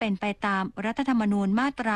เป็นไปตามรัฐธรรมนูญมาตรา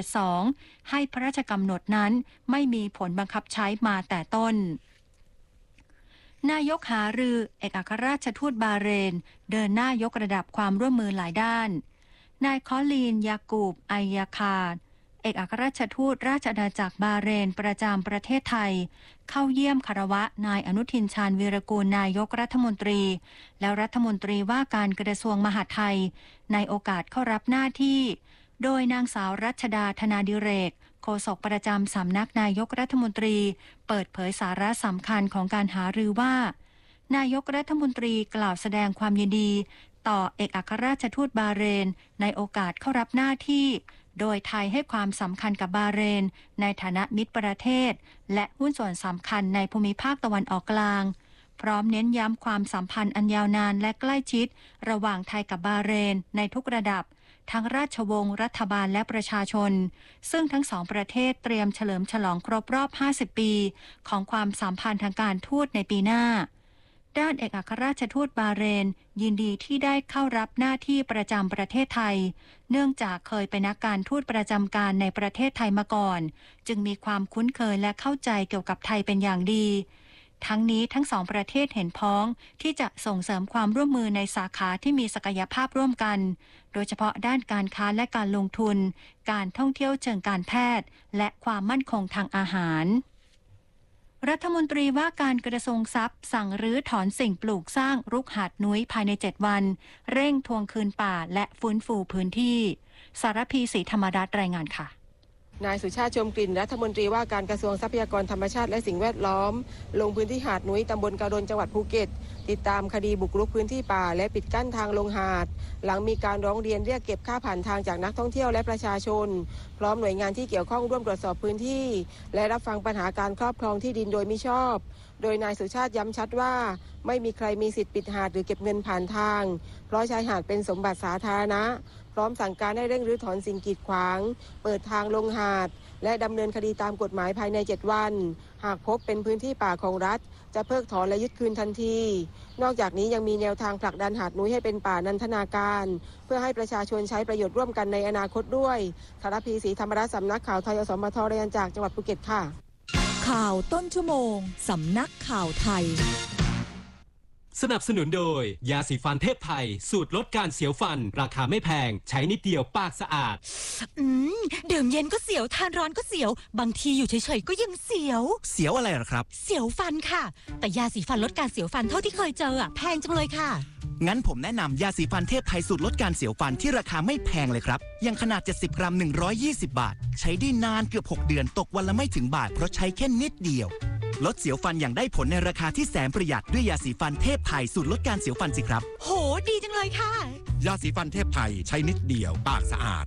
172 ให้พระราชกำหนดนั้นไม่มีผลบังคับใช้มาแต่ต้นนายกหารือเอกอัครราชทูตบาเรนเดินหน้ายกระดับความร่วมมือหลายด้านนายคอลีนยากูบไอยาคาดเอกอัครราชทูตราชอาณาจักรบาเรนประจำประเทศไทยเข้าเยี่ยมคารวะนายอนุทินชาญวีรกูลนายกรัฐมนตรีและรัฐมนตรีว่าการกระทรวงมหาดไทยในโอกาสเข้ารับหน้าที่โดยนางสาวรัชดาธนาดิเรกโฆษกประจำสำนักนายกรัฐมนตรีเปิดเผยสาระสำคัญของการหารือว่านายกรัฐมนตรีกล่าวแสดงความยินดีต่อเอกอัครราชทูตบาเรนในโอกาสเข้ารับหน้าที่โดยไทยให้ความสำคัญกับบาเรนในฐานะมิตรประเทศและหุ้นส่วนสำคัญในภูมิภาคตะวันออกกลางพร้อมเน้นย้ำความสัมพันธ์อันยาวนานและใกล้ชิดระหว่างไทยกับบาเรนในทุกระดับทั้งราชวงศ์รัฐบาลและประชาชนซึ่งทั้งสองประเทศเตรียมเฉลิมฉลองครบรอบ 50 ปีของความสัมพันธ์ทางการทูตในปีหน้าด้านเอกอัครราชทูตบาเรนยินดีที่ได้เข้ารับหน้าที่ประจำประเทศไทยเนื่องจากเคยเป็นนักการทูตประจำการในประเทศไทยมาก่อนจึงมีความคุ้นเคยและเข้าใจเกี่ยวกับไทยเป็นอย่างดีทั้งนี้ทั้งสองประเทศเห็นพ้องที่จะส่งเสริมความร่วมมือในสาขาที่มีศักยภาพร่วมกันโดยเฉพาะด้านการค้าและการลงทุนการท่องเที่ยวเชิงการแพทย์และความมั่นคงทางอาหารรัฐมนตรีว่าการกระทรวงทรัพย์สั่งรื้อถอนสิ่งปลูกสร้างรุกหาดนุ้ยภายใน7วันเร่งทวงคืนป่าและฟื้นฟูพื้นที่สารพีศรีธรรมรัตน์รายงานค่ะนายสุชาติชมกลิ่นรัฐมนตรีว่าการกระทรวงทรัพยากรธรรมชาติและสิ่งแวดล้อมลงพื้นที่หาดนุ้ยตำบลกระดนจังหวัดภูเก็ตติดตามคดีบุกรุกพื้นที่ป่าและปิดกั้นทางลงหาดหลังมีการร้องเรียนเรียกเก็บค่าผ่านทางจากนักท่องเที่ยวและประชาชนพร้อมหน่วยงานที่เกี่ยวข้องร่วมตรวจสอบพื้นที่และรับฟังปัญหาการครอบครองที่ดินโดยมิชอบโดยนายสุชาติย้ำชัดว่าไม่มีใครมีสิทธิ์ปิดหาดหรือเก็บเงินผ่านทางเพราะชายหาดเป็นสมบัติสาธารณะพร้อมสั่งการให้เร่งรื้อถอนสิ่งกีดขวางเปิดทางลงหาดและดำเนินคดีตามกฎหมายภายใน7วันหากพบเป็นพื้นที่ป่าของรัฐจะเพิกถอนและยึดคืนทันทีนอกจากนี้ยังมีแนวทางผลักดันหาดนุ้ยให้เป็นป่านันทนาการเพื่อให้ประชาชนใช้ประโยชน์ร่วมกันในอนาคตด้วยสารพีศรีธรรมรัตน์สำนักข่าวไทยอสมทรายงานจากจังหวัดภูเก็ตค่ะข่าวต้นชั่วโมงสำนักข่าวไทยสนับสนุนโดยยาสีฟันเทพไทยสูตรลดการเสียวฟันราคาไม่แพงใช้นิดเดียวปากสะอาดดื่มเย็นก็เสียวทานร้อนก็เสียวบางทีอยู่เฉยๆก็ยังเสียวอะไรหรอครับเสียวฟันค่ะแต่ยาสีฟันลดการเสียวฟันเท่าที่เคยเจอแพงจังเลยค่ะงั้นผมแนะนำยาสีฟันเทพไทยสูตรลดการเสียวฟันที่ราคาไม่แพงเลยครับอย่างขนาด70 กรัม120 บาทใช้ได้นานเกือบ6 เดือนตกวันละไม่ถึงบาทเพราะใช้แค่นิดเดียวลดเสียวฟันอย่างได้ผลในราคาที่แสนประหยัดด้วยยาสีฟันเทพไทยสูตรลดการเสียวฟันสิครับโหดีจังเลยค่ะยาสีฟันเทพไทยใช้นิดเดียวปากสะอาด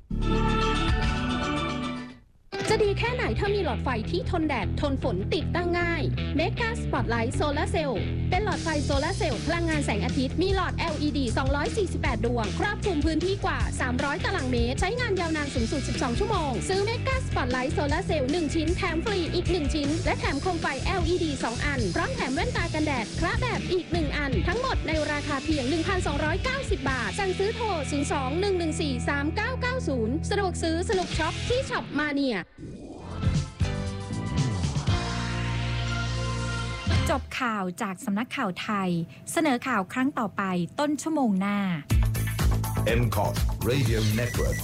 จะดีแค่ไหนถ้ามีหลอดไฟที่ทนแดดทนฝนติดตั้งง่าย Mega Spotlight Solar Cell เป็นหลอดไฟโซลาร์เซลล์พลังงานแสงอาทิตย์มีหลอด LED 248 ดวงครอบคลุมพื้นที่กว่า300ตารางเมตรใช้งานยาวนานสูงสุด12ชั่วโมงซื้อ Mega Spotlight Solar Cell 1 ชิ้นแถมฟรีอีก1ชิ้นและแถมโคมไฟ LED 2 อันพร้อมแถมแว่นตากันแดดคละแบบอีก1อันทั้งหมดในราคาเพียง 1,290 บาทสั่งซื้อโทร 02-114-3990 สะดวกซื้อสนุกช็อปที่ช็อปมาเนียจบข่าวจากสำนักข่าวไทยเสนอข่าวครั้งต่อไปต้นชั่วโมงหน้า MCOT Radio Network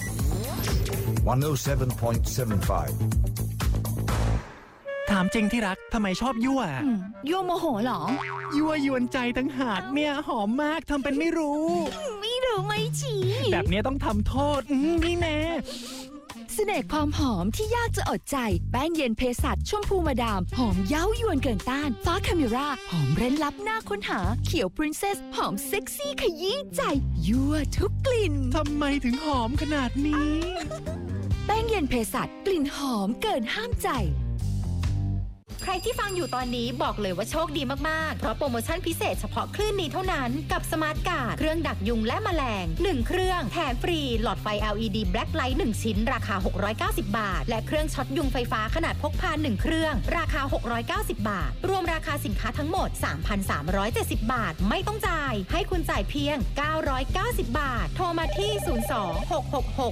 107.75 ถามจริงที่รักทำไมชอบยั่วยั่วโมโหเหรอยั่วยวนใจตั้งหากเนี่ยหอมมากทำเป็นไม่รู้ไม่ชี้แบบนี้ต้องทำโทษนี่แน่เสน่ห์ความหอมที่ยากจะอดใจแป้งเย็นเภสัชชมพูมาดามหอมเย้ายวนเกินต้านฟ้าคาเมราหอมเร้นลับน่าค้นหาเขียวพรินเซสหอมเซ็กซี่ขยี้ใจยั่วทุกกลิ่นทำไมถึงหอมขนาดนี้แป้งเย็นเภสัชกลิ่นหอมเกินห้ามใจใครรที่ฟังอยู่ตอนนี้บอกเลยว่าโชคดีมากๆเพราะโปรโมชั่นพิเศษเฉพาะคลื่นนี้เท่านั้นกับสมาร์ทการ์ดเครื่องดักยุงและแมลง1เครื่องแถมฟรีหลอดไฟ LED Black Light 1ชิ้นราคา690บาทและเครื่องช็อตยุงไฟฟ้าขนาดพกพา1เครื่องราคา690บาทรวมราคาสินค้าทั้งหมด 3,370 บาทไม่ต้องจ่ายให้คุณจ่ายเพียง990บาทโทรมาที่